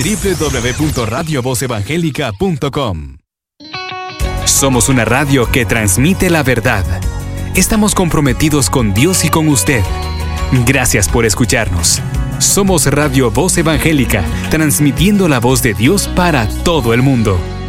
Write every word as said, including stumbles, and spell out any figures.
doble u doble u doble u punto radio voz evangélica punto com. Somos una radio que transmite la verdad. Estamos comprometidos con Dios y con usted. Gracias por escucharnos. Somos Radio Voz Evangélica, transmitiendo la voz de Dios para todo el mundo.